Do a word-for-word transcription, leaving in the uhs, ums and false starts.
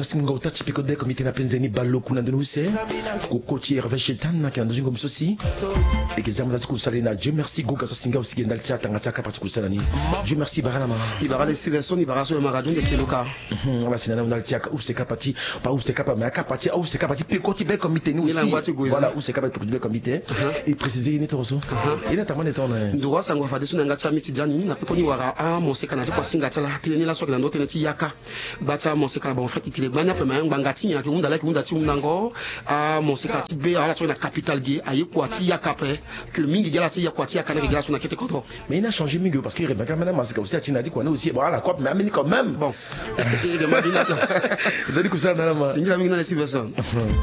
merci munga utachi peko de comité na penzeni ballo kuna de nous ko coach Hervé Chetana qui a dans comme ceci et que zamu tatu salina Dieu merci goga so singa aussi gendal tcha tanga tcha kapati kusalani Dieu merci barana ma ibara Stevenson ibara so ma radio de Keloka on va sinana on tcha ou c'est kapati pas ou c'est kapati mais kapati ou c'est kapati peko ti be comité nous aussi voilà ou c'est kapati peko be comité et préciser ni tozo il a tamane ton droit sangwa fa desu nga tcha miti jani na peko ni wara a mo seka na kwa singa tcha la tini la so na ndote neti yaka bata mo seka bon fait il est banya pe ma ngangati nya ke unda la ke unda ti unango a mo seka ti be ala so na capital gi ayi kwa ti yaka pe que mingi gala ti yakwa ti yaka na gala so na kete kontro mais il a changé mingi parce qu'il Rebecca madame c'est comme ça tu n'as dit quoi nous aussi bon la coupe mais ameni quand même bon il demande il a vous avez dit comme ça madame c'est mingi na les Stevenson